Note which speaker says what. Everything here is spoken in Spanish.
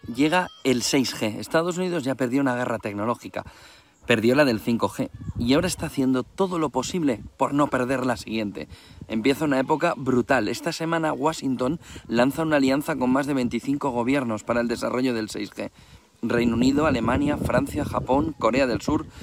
Speaker 1: Llega el 6G. Estados Unidos ya perdió una guerra tecnológica. Perdió la del 5G y ahora está haciendo todo lo posible por no perder la siguiente. Empieza una época brutal. Esta semana Washington lanza una alianza con más de 25 gobiernos para el desarrollo del 6G. Reino Unido, Alemania, Francia, Japón, Corea del Sur